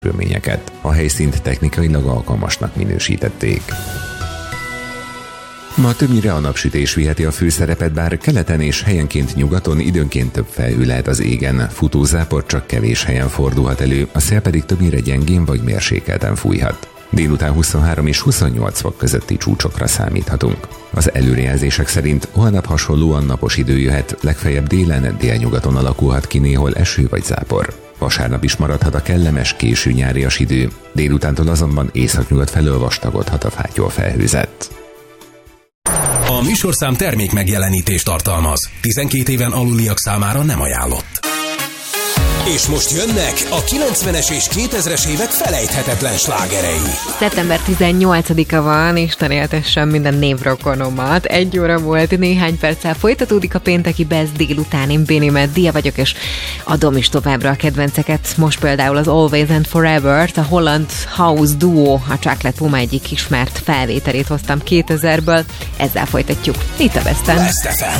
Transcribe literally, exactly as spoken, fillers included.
körülményeket. A helyszínt technikailag alkalmasnak minősítették. Ma többnyire a napsütés viheti a főszerepet, bár keleten és helyenként nyugaton időnként több felhő lehet az égen. Futózápor csak kevés helyen fordulhat elő, a szél pedig többnyire gyengén vagy mérsékelten fújhat. Délután huszonhárom és huszonnyolc fok közötti csúcsokra számíthatunk. Az előrejelzések szerint holnap hasonlóan napos idő jöhet, legfeljebb délen, délnyugaton alakulhat ki néhol eső vagy zápor. Vasárnap is maradhat a kellemes, késő nyárias idő, délutántól azonban északnyugat felől vastagodhat a fátyol felhőzet. A műsorszám termék megjelenítést tartalmaz. tizenkét éven aluliak számára nem ajánlott. És most jönnek a kilencvenes és kétezres évek felejthetetlen slágerei. szeptember tizennyolcadika van, Isten éltessen minden névrokonomat. Egy óra volt, néhány perccel folytatódik a pénteki Best délután. Én Béni Meddia vagyok, és adom is továbbra a kedvenceket. Most például az Always and Forever-t, a holland house duo, a Chocolate Puma egyik ismert felvételét hoztam kétezerből. Ezzel folytatjuk. Itt a Besten. Best ef em.